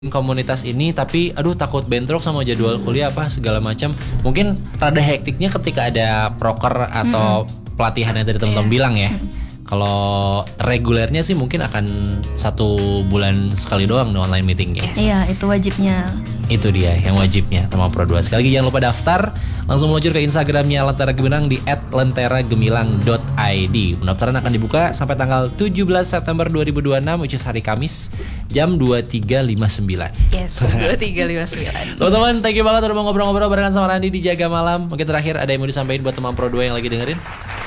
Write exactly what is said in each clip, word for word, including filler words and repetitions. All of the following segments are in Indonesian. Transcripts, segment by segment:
komunitas ini tapi aduh takut bentrok sama jadwal kuliah apa segala macam. Mungkin rada hektiknya ketika ada proker atau mm-hmm. pelatihan yang tadi teman-teman yeah. bilang ya. Mm-hmm. Kalau regulernya sih mungkin akan satu bulan sekali doang no online meetingnya. Iya, yes. itu wajibnya. Itu dia yang wajibnya Teman Pro dua. Sekali lagi jangan lupa daftar. Langsung meluncur ke Instagramnya Lentera Gemilang di et lentera gemilang dot i d. Pendaftaran akan dibuka sampai tanggal tujuh belas September dua ribu dua puluh enam, which is hari Kamis, jam dua puluh tiga lima puluh sembilan. Yes, dua puluh tiga lima puluh sembilan. Teman-teman, thank you banget udah mau ngobrol-ngobrol barengan sama Randy di Jaga Malam. Mungkin terakhir ada yang mau disampaikan buat Teman Pro dua yang lagi dengerin?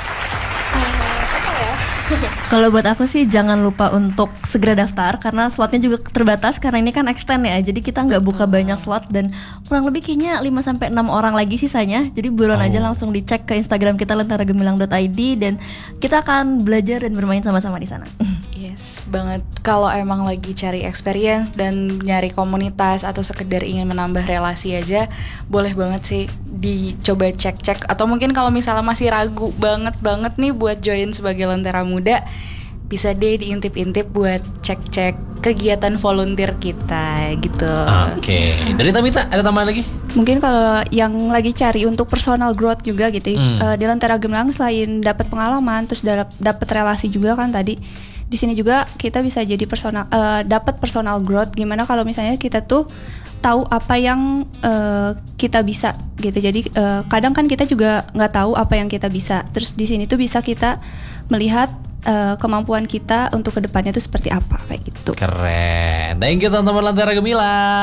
Kalau buat aku sih jangan lupa untuk segera daftar karena slotnya juga terbatas karena ini kan extend ya. Jadi kita nggak buka banyak slot dan kurang lebih kayaknya lima sampai enam orang lagi sisanya. Jadi buruan oh. aja langsung dicek ke Instagram kita lentera gemilang dot i d dan kita akan belajar dan bermain sama-sama di sana. Yes, banget. Kalau emang lagi cari experience dan nyari komunitas atau sekedar ingin menambah relasi aja, boleh banget sih dicoba cek-cek. Atau mungkin kalau misalnya masih ragu banget-banget nih buat join sebagai Lentera Muda, bisa deh diintip-intip buat cek-cek kegiatan volunteer kita gitu. Oke, okay. Dari Tamita ada tambahan lagi? Mungkin kalau yang lagi cari untuk personal growth juga gitu, hmm. uh, di Lentera Gemilang selain dapat pengalaman, terus dapat relasi juga kan tadi. Di sini juga kita bisa jadi personal, uh, dapat personal growth. Gimana kalau misalnya kita tuh tahu apa yang uh, kita bisa gitu. Jadi uh, kadang kan kita juga nggak tahu apa yang kita bisa. Terus di sini tuh bisa kita melihat uh, kemampuan kita untuk kedepannya tuh seperti apa kayak gitu. Keren. Thank you teman-teman Lentera Gemilang.